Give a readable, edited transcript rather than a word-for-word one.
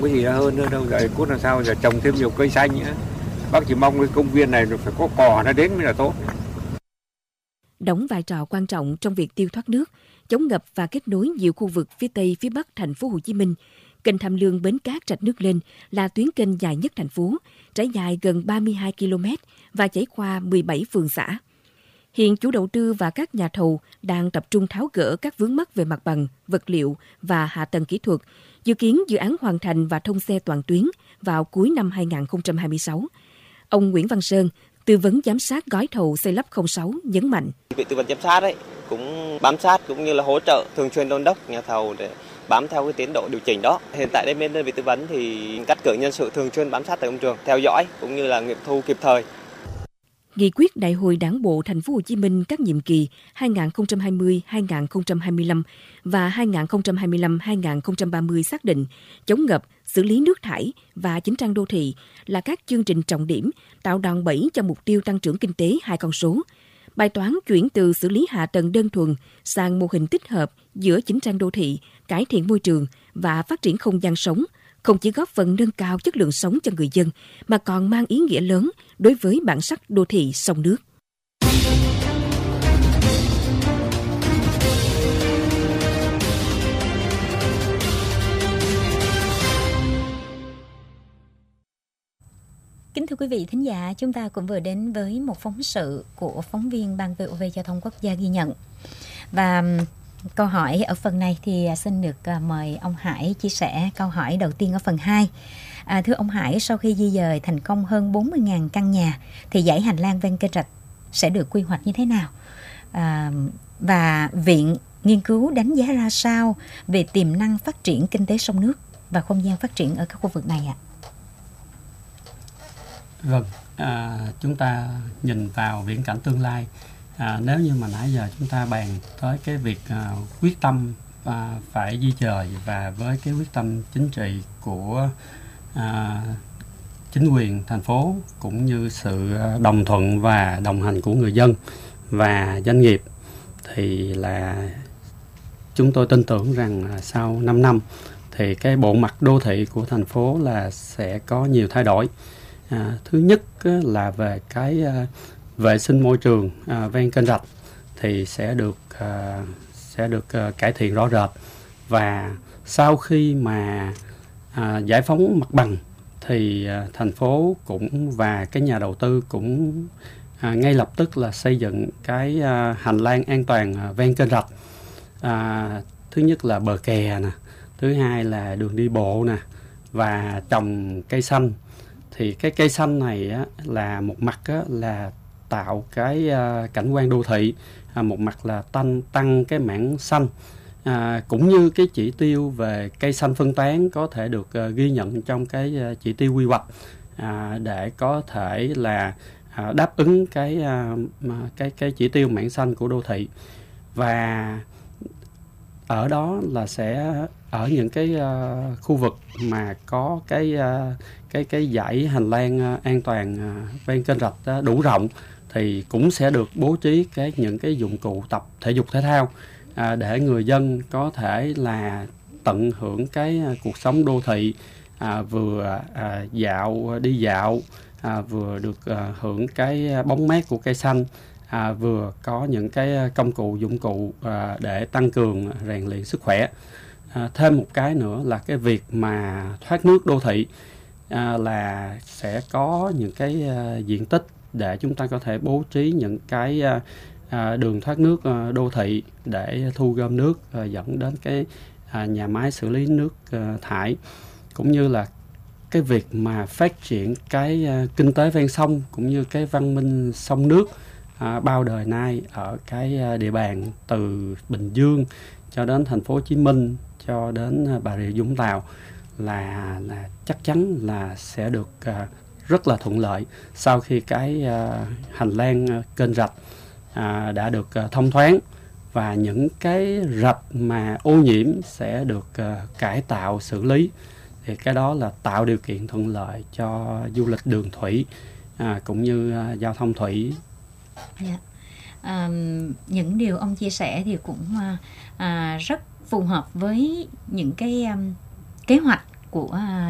trồng cái gì hơn nữa đâu, giờ cốt làm sao giờ trồng thêm nhiều cây xanh nữa. Bác chỉ mong cái công viên này nó phải có cỏ nó đến mới là tốt. Đóng vai trò quan trọng trong việc tiêu thoát nước, chống ngập và kết nối nhiều khu vực phía Tây, phía Bắc thành phố Hồ Chí Minh. Kênh Tham Lương Bến Cát Rạch Nước Lên là tuyến kênh dài nhất thành phố, trải dài gần 32 km và chảy qua 17 phường xã. Hiện chủ đầu tư và các nhà thầu đang tập trung tháo gỡ các vướng mắc về mặt bằng, vật liệu và hạ tầng kỹ thuật, dự kiến dự án hoàn thành và thông xe toàn tuyến vào cuối năm 2026. Ông Nguyễn Văn Sơn, tư vấn giám sát gói thầu xây lắp 06 nhấn mạnh. Vị tư vấn giám sát ấy cũng bám sát cũng như là hỗ trợ thường xuyên đôn đốc nhà thầu để bám theo cái tiến độ điều chỉnh đó. Hiện tại đây bên đơn vị tư vấn thì cắt cử nhân sự thường xuyên bám sát tại công trường, theo dõi cũng như là nghiệm thu kịp thời. Nghị quyết Đại hội Đảng bộ Thành phố Hồ Chí Minh các nhiệm kỳ 2020-2025 và 2025-2030 xác định chống ngập, xử lý nước thải và chỉnh trang đô thị là các chương trình trọng điểm tạo đòn bẩy cho mục tiêu tăng trưởng kinh tế hai con số. Bài toán chuyển từ xử lý hạ tầng đơn thuần sang mô hình tích hợp giữa chỉnh trang đô thị, cải thiện môi trường và phát triển không gian sống không chỉ góp phần nâng cao chất lượng sống cho người dân, mà còn mang ý nghĩa lớn đối với bản sắc đô thị sông nước. Kính thưa quý vị thính giả, chúng ta cũng vừa đến với một phóng sự của phóng viên Ban VOV Giao thông Quốc gia ghi nhận. Và câu hỏi ở phần này thì xin được mời ông Hải chia sẻ câu hỏi đầu tiên ở phần 2. Thưa ông Hải, sau khi di dời thành công hơn 40.000 căn nhà thì dãy hành lang ven kênh Rạch sẽ được quy hoạch như thế nào? Và Viện nghiên cứu đánh giá ra sao về tiềm năng phát triển kinh tế sông nước và không gian phát triển ở các khu vực này ạ? Vâng, chúng ta nhìn vào viễn cảnh tương lai. Nếu như mà nãy giờ chúng ta bàn tới cái việc quyết tâm phải di dời và với cái quyết tâm chính trị của chính quyền thành phố cũng như sự đồng thuận và đồng hành của người dân và doanh nghiệp, thì là chúng tôi tin tưởng rằng sau 5 năm thì cái bộ mặt đô thị của thành phố là sẽ có nhiều thay đổi. Thứ nhất là về cái vệ sinh môi trường ven kênh Rạch thì sẽ được cải thiện rõ rệt, và sau khi mà giải phóng mặt bằng thì thành phố cũng và cái nhà đầu tư cũng ngay lập tức là xây dựng cái hành lang an toàn ven kênh Rạch. Thứ nhất là bờ kè nè, thứ hai là đường đi bộ nè, và trồng cây xanh. Thì cái cây xanh này á, là một mặt á, là tạo cái cảnh quan đô thị, một mặt là tăng cái mảng xanh, cũng như cái chỉ tiêu về cây xanh phân tán có thể được ghi nhận trong cái chỉ tiêu quy hoạch, để có thể là đáp ứng cái chỉ tiêu mảng xanh của đô thị. Và ở đó là sẽ ở những cái khu vực mà có cái dãy hành lang an toàn ven kênh Rạch đủ rộng thì cũng sẽ được bố trí những cái dụng cụ tập thể dục thể thao, để người dân có thể là tận hưởng cái cuộc sống đô thị, vừa đi dạo, vừa được hưởng cái bóng mát của cây xanh, vừa có những cái công cụ dụng cụ để tăng cường rèn luyện sức khỏe. Thêm một cái nữa là cái việc mà thoát nước đô thị, là sẽ có những cái diện tích để chúng ta có thể bố trí những cái đường thoát nước đô thị để thu gom nước dẫn đến cái nhà máy xử lý nước thải, cũng như là cái việc mà phát triển cái kinh tế ven sông cũng như cái văn minh sông nước bao đời nay ở cái địa bàn từ Bình Dương cho đến thành phố Hồ Chí Minh cho đến Bà Rịa Vũng Tàu là chắc chắn là sẽ được rất là thuận lợi sau khi cái hành lang kênh Rạch đã được thông thoáng, và những cái rạch mà ô nhiễm sẽ được cải tạo xử lý. Thì cái đó là tạo điều kiện thuận lợi cho du lịch đường thủy cũng như giao thông thủy. Yeah. Những điều ông chia sẻ thì cũng rất phù hợp với những cái kế hoạch của